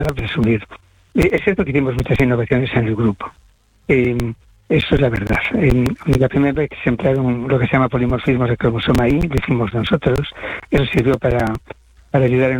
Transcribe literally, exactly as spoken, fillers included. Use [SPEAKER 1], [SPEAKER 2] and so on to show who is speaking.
[SPEAKER 1] para presumir. Eh, es cierto que hicimos muchas innovaciones en el grupo. Eh, eso es la verdad. Eh, la primera vez que se emplearon lo que se llama polimorfismos de cromosoma Y, lo hicimos nosotros. Eso sirvió para, para ayudar en